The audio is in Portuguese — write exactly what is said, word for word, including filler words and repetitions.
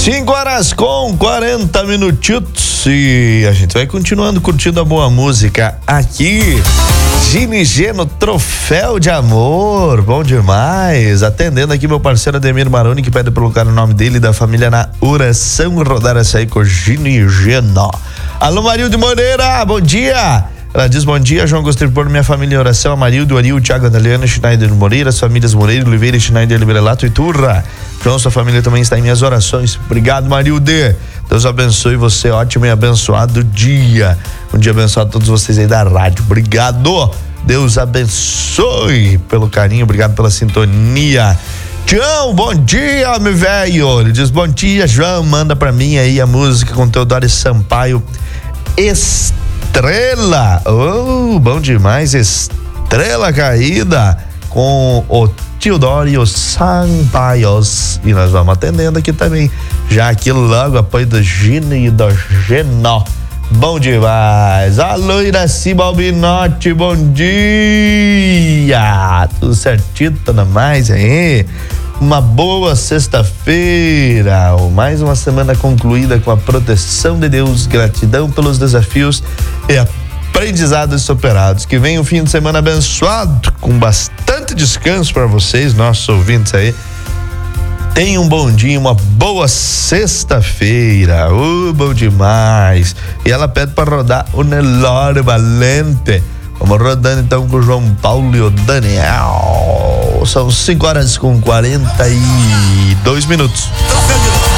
cinco horas com quarenta minutos e a gente vai continuando curtindo a boa música aqui. Gini G no Troféu de Amor, bom demais. Atendendo aqui meu parceiro Ademir Maroni, que pede para colocar o nome dele e da família na oração, rodar essa aí com Gini G. Alô, Marildo Moreira, bom dia. Ela diz: bom dia, João, gostaria de pôr minha família em oração, Amarildo, Ariel, Thiago, Adaliana, Schneider Moreira, as famílias Moreira, Oliveira, Schneider, Liberelato e Turra. João, sua família também está em minhas orações. Obrigado, Marildo. Deus abençoe você, ótimo e abençoado dia. Um dia abençoado a todos vocês aí da rádio. Obrigado. Deus abençoe pelo carinho, obrigado pela sintonia. João, bom dia, meu velho. Ele diz: bom dia, João, manda pra mim aí a música com Teodoro Sampaio. Estrela, oh, bom demais, Estrela Caída com o Teodoro Sampaios. E nós vamos atendendo aqui também, já aqui logo apoio do Gini e do Genó. Bom demais. Alô, Iraci Balbinotti, bom dia. Tudo certinho, tudo mais aí. Uma boa sexta-feira, mais uma semana concluída com a proteção de Deus, gratidão pelos desafios e aprendizados superados. Que venha um fim de semana abençoado, com bastante descanso para vocês, nossos ouvintes aí. Tenha um bom dia, uma boa sexta-feira, uh, bom demais. E ela pede para rodar o Nelore Valente. Vamos rodando então com o João Paulo e o Daniel. São cinco horas com quarenta e dois minutos.